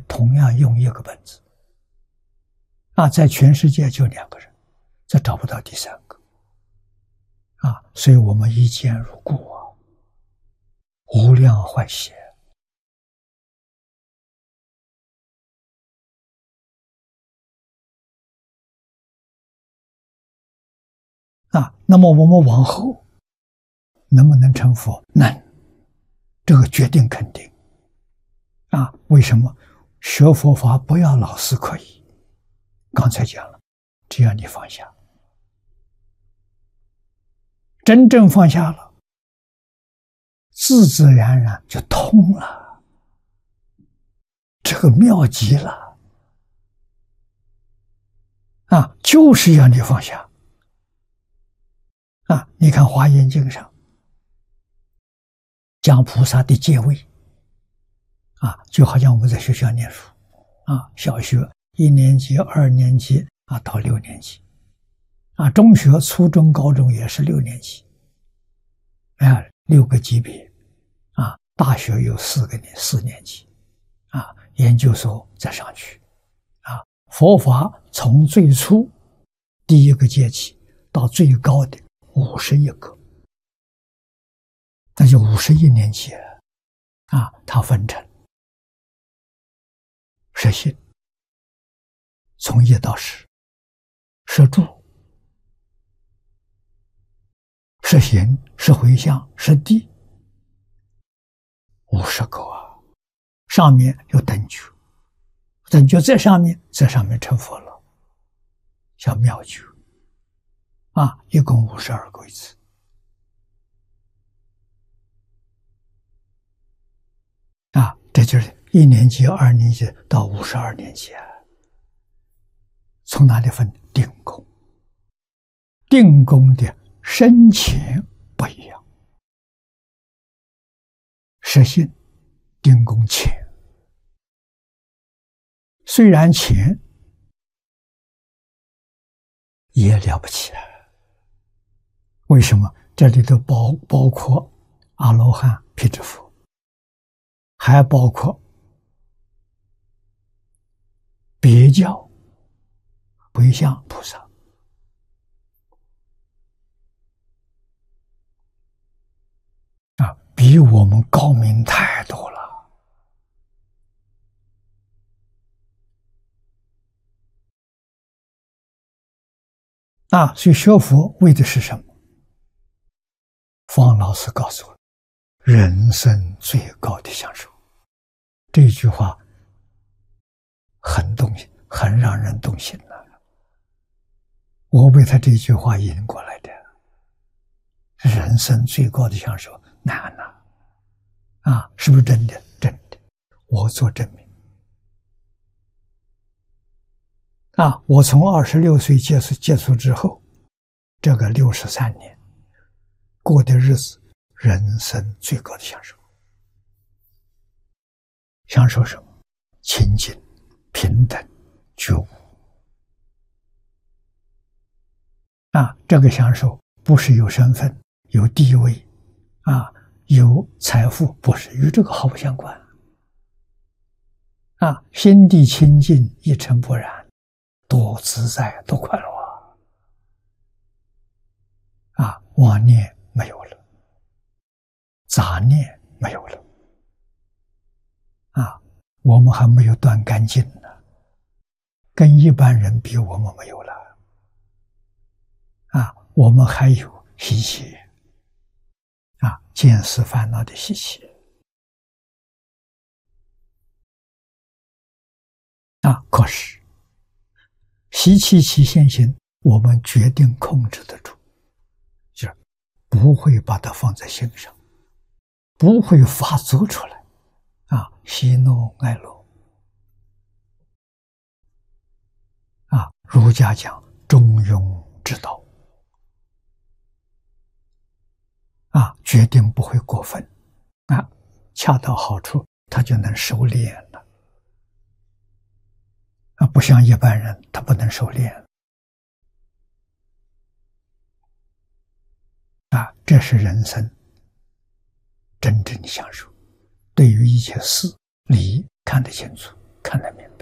同样用一个本子，在全世界就2个人，这找不到第3个，所以我们一见如故无量欢喜那么我们往后能不能成佛？能，这个决定肯定为什么？学佛法不要老师可以，刚才讲了，只要你放下，真正放下了，自自然然就通了，这个妙极了就是要你放下你看《华严经》上讲菩萨的阶位就好像我们在学校念书小学1年级、2年级到6年级中学、初中、高中也是6年级6个级别大学有4年级研究所再上去佛法从最初第1个阶级到最高的51个，那就51年级它分成摄心，从1到10，摄住、摄行、摄回向、摄地，50个上面有等觉，等觉在上面成佛了，叫妙觉一共52个一次这就是1年级、2年级到52年级从哪里分？定功，定功的深浅不一样，摄心定功浅，虽然浅也了不起为什么？这里头包括阿罗汉、辟支佛，还包括别教回向菩萨比我们高明太多了所以学佛为的是什么？方老师告诉我，人生最高的享受。这句话很让人动心我被他这句话引过来的。人生最高的享受难是不是真的？真的，我做证明我从26岁接触之后，这个63年过的日子，人生最高的享受。享受什么？清净、平等、觉悟这个享受不是有身份、有地位有财富，不是，与这个毫不相关心地清净，一尘不染，多自在，多快乐妄念没有了，杂念没有了我们还没有断干净呢，跟一般人比我们没有了我们还有习气见思烦恼的习气可是习气起现行，我们决定控制得住，就是不会把它放在心上，不会发作出来喜怒哀乐儒家讲中庸之道决定不会过分恰到好处，他就能收敛了不像一般人他不能收敛这是人生真正的享受。对于一切事理看得清楚， 看得明白。